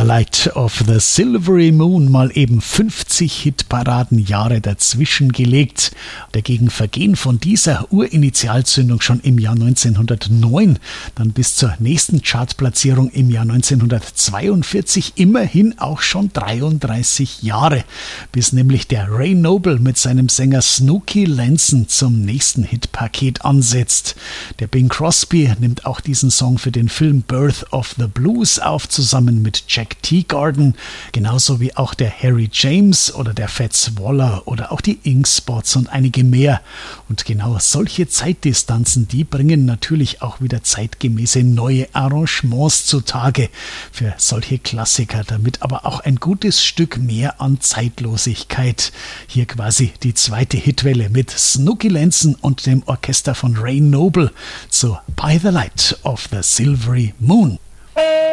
Light of the Silvery Moon mal eben 50 Hitparadenjahre dazwischen gelegt. Dagegen vergehen von dieser Urinitialzündung schon im Jahr 1909, dann bis zur nächsten Chartplatzierung im Jahr 1942 immerhin auch schon 33 Jahre, bis nämlich der Ray Noble mit seinem Sänger Snooky Lanson zum nächsten Hitpaket ansetzt. Der Bing Crosby nimmt auch diesen Song für den Film Birth of the Blues auf, zusammen mit Jack Teagarden, genauso wie auch der Harry James oder der Fats Waller oder auch die Ink Spots und einige mehr. Und genau solche Zeitdistanzen, die bringen natürlich auch wieder zeitgemäße neue Arrangements zutage für solche Klassiker, damit aber auch ein gutes Stück mehr an Zeitlosigkeit. Hier quasi die zweite Hitwelle mit Snooky Lanson und dem Orchester von Ray Noble zu By the Light of the Silvery Moon.